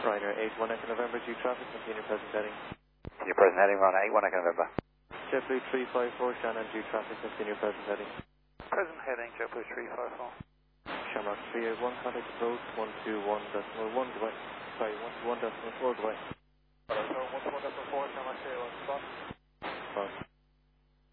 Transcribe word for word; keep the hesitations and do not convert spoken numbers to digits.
Ryanair eight one Echo November, due traffic, continue present heading. Your present heading, Ryanair eight one Echo November. JetBlue three five four, Shannon, due traffic, continue present heading. Present heading, JetBlue three five four. Shamrock three eight one, contact approach, one two one decimal one, goodbye. Sorry, one two one decimal four, goodbye. Hello, one two one decimal four, Shamrock three eight one, spot. Spot.